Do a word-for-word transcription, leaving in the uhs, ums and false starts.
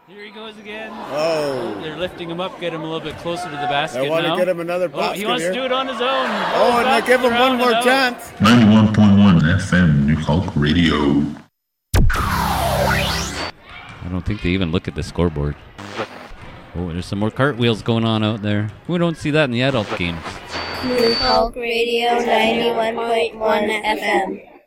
Here he goes again. Oh. They're lifting him up, get him a little bit closer to the basket. I want now. to get him another basket. Oh, he wants here. to do it on his own. Oh, and I give him one more chance. ninety-one point one F M, New Hulk Radio. I don't think they even look at the scoreboard. Oh, there's some more cartwheels going on out there. We don't see that in the adult games. New Hulk Radio ninety-one point one F M.